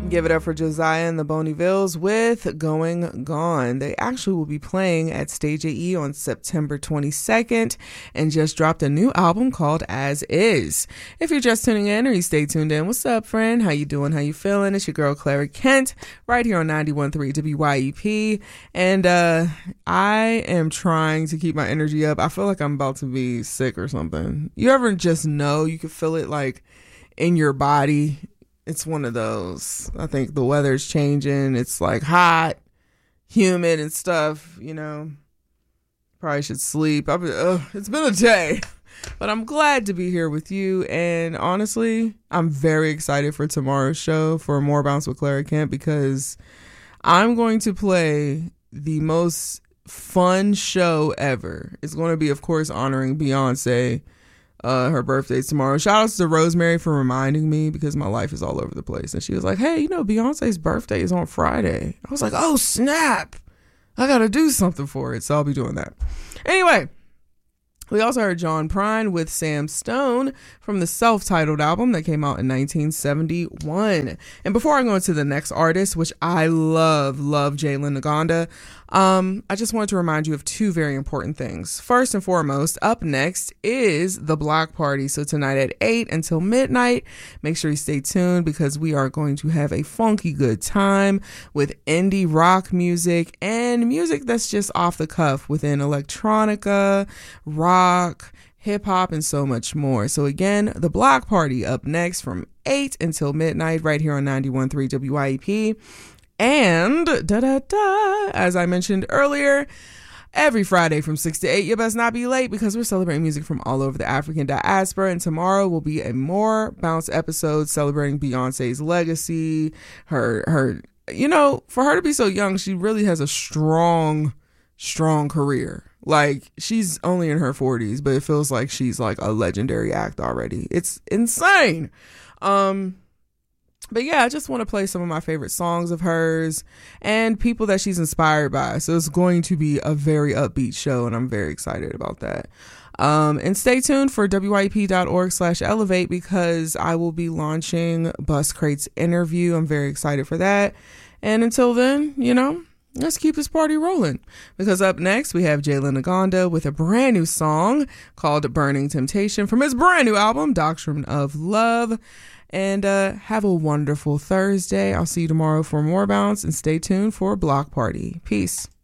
Give it up for Josiah and the Bonneyvilles with Going Gone. They actually will be playing at Stage AE on September 22nd and just dropped a new album called As Is. If you're just tuning in or you stay tuned in, what's up, friend? How you doing? How you feeling? It's your girl, Clara Kent, right here on 91.3 WYEP. And I am trying to keep my energy up. I feel like I'm about to be sick or something. You ever just know you can feel it like in your body? It's one of those. I think the weather's changing. It's like hot, humid and stuff, you know. Probably should sleep. It's been a day. But I'm glad to be here with you. And honestly, I'm very excited for tomorrow's show for More Bounce with Clara Kent, because I'm going to play the most fun show ever. It's going to be, of course, honoring Beyonce. Her birthday's tomorrow. Shout outs to Rosemary for reminding me, because my life is all over the place. And she was like, hey, you know, Beyonce's birthday is on Friday. I was like, oh, snap. I got to do something for it. So I'll be doing that. Anyway, we also heard John Prine with Sam Stone from the self-titled album that came out in 1971. And before I go into the next artist, which I love Jalen Naganda, I just wanted to remind you of two very important things. First and foremost, up next is the Block Party. So tonight at 8 until midnight, make sure you stay tuned, because we are going to have a funky good time with indie rock music and music that's just off the cuff within electronica, rock, hip hop, and so much more. So again, the Block Party up next from 8 until midnight right here on 91.3 WYEP. And as I mentioned earlier, every Friday from 6 to 8, you best not be late, because we're celebrating music from all over the African diaspora. And tomorrow will be a More Bounce episode celebrating Beyonce's legacy. Her, you know, for her to be so young, she really has a strong career. Like, she's only in her 40s, but it feels like she's like a legendary act already. It's insane. But yeah, I just want to play some of my favorite songs of hers and people that she's inspired by. So it's going to be a very upbeat show, and I'm very excited about that. And stay tuned for wyep.org/elevate, because I will be launching Bus Crate's interview. I'm very excited for that. And until then, you know, let's keep this party rolling, because up next we have Jalen Naganda with a brand new song called Burning Temptation from his brand new album, Doctrine of Love. And have a wonderful Thursday. I'll see you tomorrow for More Bounce, and stay tuned for Block Party. Peace.